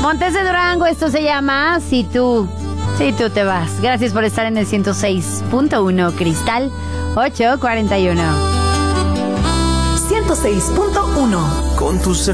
Montes de Durango, esto se llama Si tú te vas. Gracias por estar en el 106.1 Cristal 841. 106.1 Con tus